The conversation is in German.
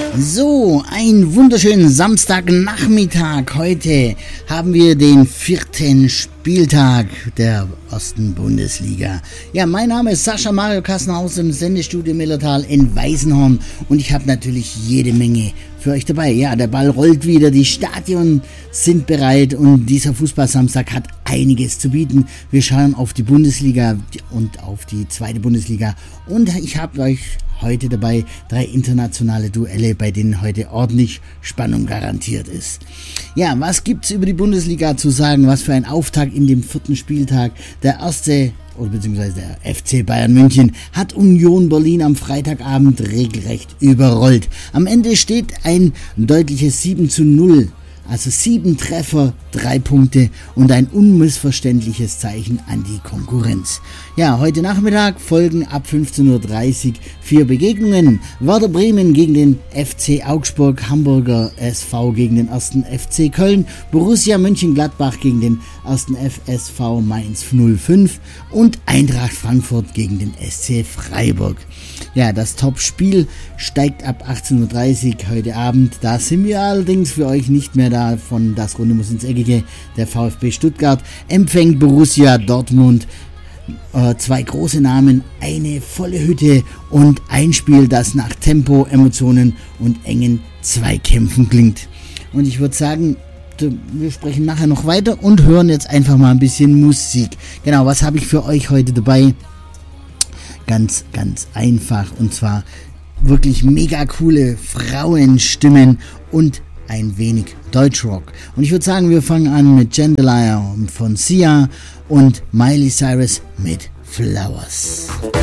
So, einen wunderschönen Samstagnachmittag. Heute haben wir den 4. Spieltag der ersten Bundesliga. Ja, mein Name ist Sascha Mario Kassenhaus im Sendestudio Millertal in Weißenhorn und ich habe natürlich jede Menge für euch dabei. Ja, der Ball rollt wieder, die Stadien sind bereit und dieser Fußballsamstag hat einiges zu bieten. Wir schauen auf die Bundesliga und auf die zweite Bundesliga und ich habe euch heute dabei 3 internationale Duelle, bei denen heute ordentlich Spannung garantiert ist. Ja, was gibt's über die Bundesliga zu sagen? Was für ein Auftakt in dem 4. Spieltag. Der erste, oder beziehungsweise der FC Bayern München, hat Union Berlin am Freitagabend regelrecht überrollt. Am Ende steht ein deutliches 7:0. Also 7 Treffer, 3 Punkte und ein unmissverständliches Zeichen an die Konkurrenz. Ja, heute Nachmittag folgen ab 15:30 Uhr 4 Begegnungen. Werder Bremen gegen den FC Augsburg, Hamburger SV gegen den 1. FC Köln, Borussia Mönchengladbach gegen den 1. FSV Mainz 05 und Eintracht Frankfurt gegen den SC Freiburg. Ja, das Top-Spiel steigt ab 18:30 Uhr heute Abend. Da sind wir allerdings für euch nicht mehr da, von Das Runde muss ins Eckige. Der VfB Stuttgart empfängt Borussia Dortmund. 2 große Namen, eine volle Hütte und ein Spiel, das nach Tempo, Emotionen und engen Zweikämpfen klingt. Und ich würde sagen, wir sprechen nachher noch weiter und hören jetzt einfach mal ein bisschen Musik. Genau, was habe ich für euch heute dabei? Ganz, ganz einfach, und zwar wirklich mega coole Frauenstimmen und ein wenig Deutschrock. Und ich würde sagen, wir fangen an mit Chandelier von Sia und Miley Cyrus mit Flowers.